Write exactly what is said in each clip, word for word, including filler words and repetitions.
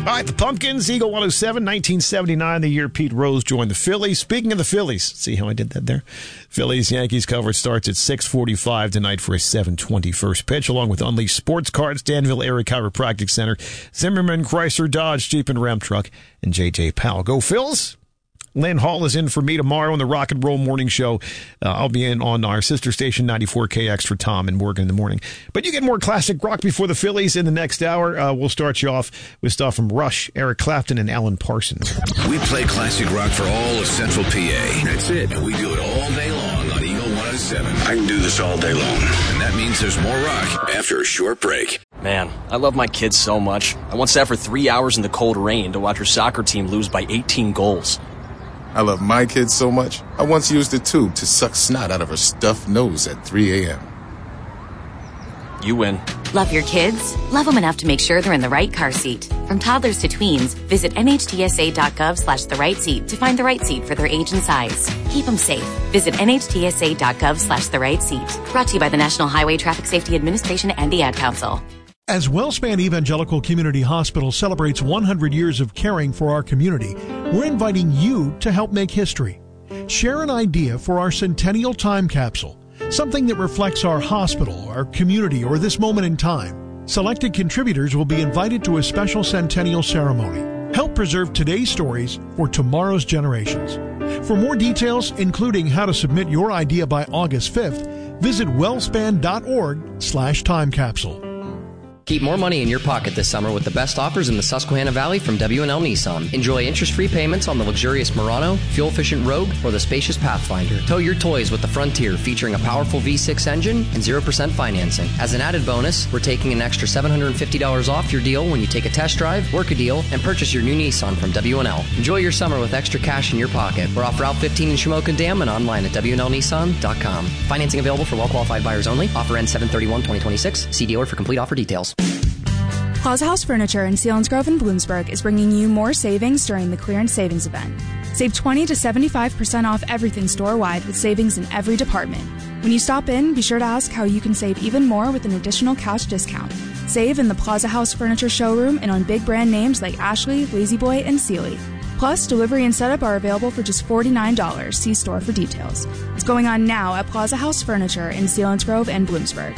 All right, the Pumpkins, Eagle one oh seven, nineteen seventy-nine, the year Pete Rose joined the Phillies. Speaking of the Phillies, see how I did that there? Phillies-Yankees coverage starts at six forty-five tonight for a seven twenty first pitch, along with Unleashed Sports Cards, Danville Area Chiropractic Center, Zimmerman, Chrysler, Dodge, Jeep, and Ram Truck, and J J Powell. Go Phils! Lynn Hall is in for me tomorrow on the Rock and Roll Morning Show. Uh, I'll be in on our sister station, ninety-four K X, for Tom and Morgan in the morning. But you get more classic rock before the Phillies in the next hour. Uh, we'll start you off with stuff from Rush, Eric Clapton, and Alan Parsons. We play classic rock for all of Central P A. That's it. And we do it all day long on Eagle one oh seven. I can do this all day long. And that means there's more rock after a short break. Man, I love my kids so much. I once sat for three hours in the cold rain to watch her soccer team lose by eighteen goals. I love my kids so much, I once used a tube to suck snot out of her stuffed nose at three a.m. You win. Love your kids? Love them enough to make sure they're in the right car seat. From toddlers to tweens, visit N H T S A dot gov slash the right seat to find the right seat for their age and size. Keep them safe. Visit N H T S A dot gov slash the right seat. Brought to you by the National Highway Traffic Safety Administration and the Ad Council. As WellSpan Evangelical Community Hospital celebrates one hundred years of caring for our community, we're inviting you to help make history. Share an idea for our Centennial Time Capsule, something that reflects our hospital, our community, or this moment in time. Selected contributors will be invited to a special centennial ceremony. Help preserve today's stories for tomorrow's generations. For more details, including how to submit your idea by August fifth, visit wellspan dot org slash time capsule. Keep more money in your pocket this summer with the best offers in the Susquehanna Valley from W and L Nissan. Enjoy interest-free payments on the luxurious Murano, fuel-efficient Rogue, or the spacious Pathfinder. Tow your toys with the Frontier, featuring a powerful V six engine and zero percent financing. As an added bonus, we're taking an extra seven hundred fifty dollars off your deal when you take a test drive, work a deal, and purchase your new Nissan from W and L. Enjoy your summer with extra cash in your pocket. We're off Route fifteen in Shamokin Dam and online at W and L Nissan dot com. Financing available for well-qualified buyers only. Offer ends seven thirty-one twenty twenty-six. See dealer for complete offer details. Plaza House Furniture in Selinsgrove and Bloomsburg is bringing you more savings during the clearance savings event. Save twenty to seventy-five percent off everything store-wide with savings in every department. When you stop in, be sure to ask how you can save even more with an additional cash discount. Save in the Plaza House Furniture showroom and on big brand names like Ashley, La-Z-Boy, and Sealy. Plus, delivery and setup are available for just forty-nine dollars. See store for details. It's going on now at Plaza House Furniture in Selinsgrove and Bloomsburg.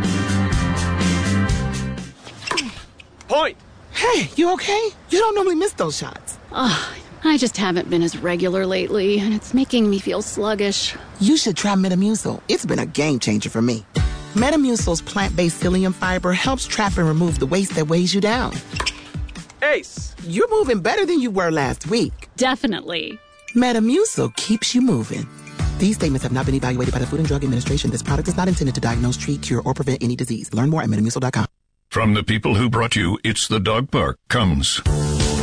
Point! Hey, you okay? You don't normally miss those shots. Ugh, I just haven't been as regular lately, and it's making me feel sluggish. You should try Metamucil. It's been a game changer for me. Metamucil's plant-based psyllium fiber helps trap and remove the waste that weighs you down. Ace! You're moving better than you were last week. Definitely. Metamucil keeps you moving. These statements have not been evaluated by the Food and Drug Administration. This product is not intended to diagnose, treat, cure, or prevent any disease. Learn more at metamucil dot com. From the people who brought you It's the Dog Park comes